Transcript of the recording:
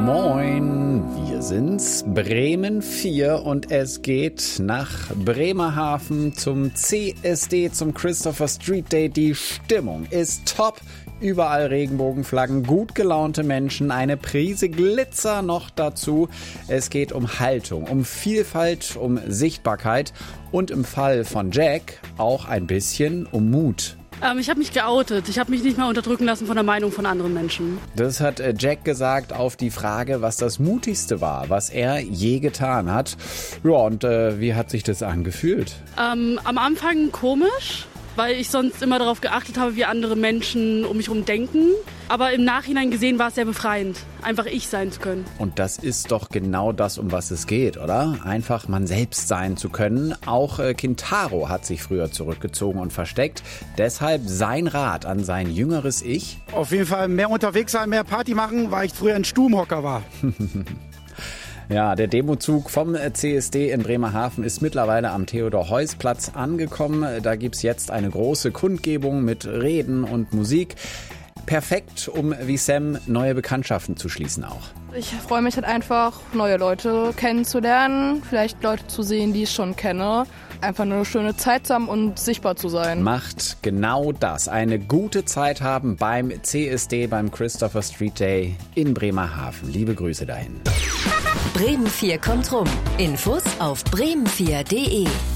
Moin, wir sind's, Bremen 4 und es geht nach Bremerhaven zum CSD, zum Christopher Street Day. Die Stimmung ist top. Überall Regenbogenflaggen, gut gelaunte Menschen, eine Prise Glitzer noch dazu. Es geht um Haltung, um Vielfalt, um Sichtbarkeit und im Fall von Jack auch ein bisschen um Mut. Ich habe mich geoutet. Ich habe mich nicht mehr unterdrücken lassen von der Meinung von anderen Menschen. Das hat Jack gesagt auf die Frage, was das Mutigste war, was er je getan hat. Ja, und wie hat sich das angefühlt? Am Anfang komisch, weil ich sonst immer darauf geachtet habe, wie andere Menschen um mich herum denken. Aber im Nachhinein gesehen war es sehr befreiend, einfach ich sein zu können. Und das ist doch genau das, um was es geht, oder? Einfach man selbst sein zu können. Auch Kintaro hat sich früher zurückgezogen und versteckt. Deshalb sein Rat an sein jüngeres Ich. Auf jeden Fall mehr unterwegs sein, mehr Party machen, weil ich früher ein Stubenhocker war. Ja, der Demozug vom CSD in Bremerhaven ist mittlerweile am Theodor-Heuss-Platz angekommen. Da gibt's jetzt eine große Kundgebung mit Reden und Musik. Perfekt, um wie Sam neue Bekanntschaften zu schließen auch. Ich freue mich halt einfach, neue Leute kennenzulernen, vielleicht Leute zu sehen, die ich schon kenne. Einfach eine schöne Zeit zu haben und sichtbar zu sein. Macht genau das. Eine gute Zeit haben beim CSD, beim Christopher Street Day in Bremerhaven. Liebe Grüße dahin. Bremen 4 kommt rum. Infos auf bremen4.de.